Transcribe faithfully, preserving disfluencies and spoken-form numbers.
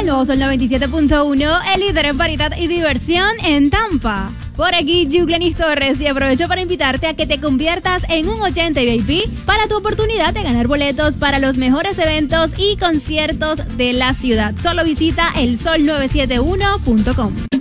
El nuevo Sol noventa y siete punto uno, el líder en variedad y diversión en Tampa. Por aquí, Yuglenis Torres, y aprovecho para invitarte a que te conviertas en un oyente V I P para tu oportunidad de ganar boletos para los mejores eventos y conciertos de la ciudad. Solo visita el sol novecientos setenta y uno punto com.